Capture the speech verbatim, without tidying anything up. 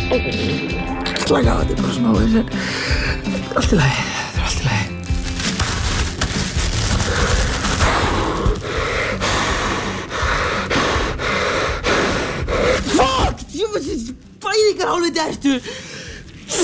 Slaka á, þetta er bara smá vesen. Allt í lagi, þetta er allt í lagi. Fuck! Jú, fæðingar hálfviti ertu.